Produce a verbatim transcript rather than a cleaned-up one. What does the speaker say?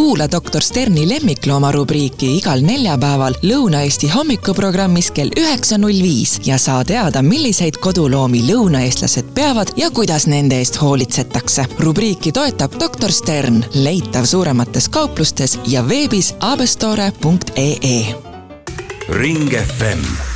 Kuula doktor Sterni lemmiklooma rubriiki igal neljapäeval Lõuna-Eesti hommikuprogrammis kell üheksa null viis ja saa teada, milliseid koduloomi lõunaeestlased peavad ja kuidas nende eest hoolitsetakse. Rubriiki toetab doktor Stern, leitav suuremates kauplustes ja veebis abestore punkt ee. Ring F M